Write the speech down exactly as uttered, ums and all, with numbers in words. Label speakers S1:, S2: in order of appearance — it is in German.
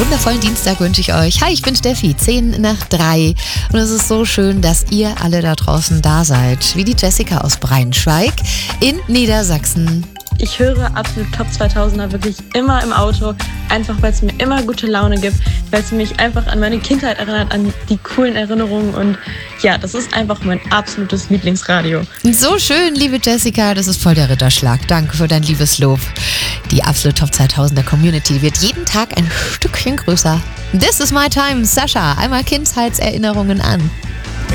S1: wundervollen Dienstag wünsche ich euch. Hi, ich bin Steffi, zehn nach drei. Und es ist so schön, dass ihr alle da draußen da seid. Wie die Jessica aus Braunschweig in Niedersachsen.
S2: Ich höre absolut Top zweitausender wirklich immer im Auto, einfach weil es mir immer gute Laune gibt, weil es mich einfach an meine Kindheit erinnert, an die coolen Erinnerungen und ja, das ist einfach mein absolutes Lieblingsradio.
S1: So schön, liebe Jessica, das ist voll der Ritterschlag. Danke für dein liebes Lob. Die absolute Top zweitausender Community wird jeden Tag ein Stückchen größer. This is my time, Sascha. Einmal Kindheitserinnerungen an.